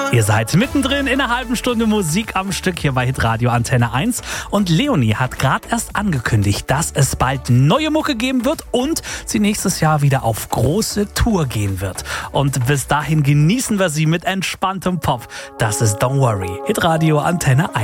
Ihr seid mittendrin in einer halben Stunde Musik am Stück hier bei Hitradio Antenne 1. Und Leonie hat gerade erst angekündigt, dass es bald neue Mucke geben wird und sie nächstes Jahr wieder auf große Tour gehen wird. Und bis dahin genießen wir sie mit entspanntem Pop. Das ist Don't Worry. Hitradio Antenne 1.